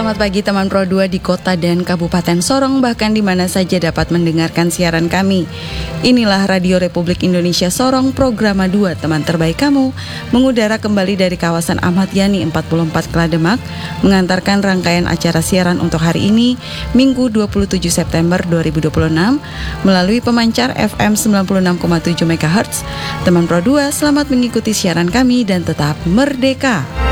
Selamat pagi teman Pro 2 di kota dan Kabupaten Sorong, bahkan di mana saja dapat mendengarkan siaran kami. Inilah Radio Republik Indonesia Sorong, Programa 2, teman terbaik kamu, mengudara kembali dari kawasan Ahmad Yani 44 Klademak, mengantarkan rangkaian acara siaran untuk hari ini, Minggu 27 September 2026, melalui pemancar FM 96,7 MHz. Teman Pro 2, selamat mengikuti siaran kami dan tetap merdeka.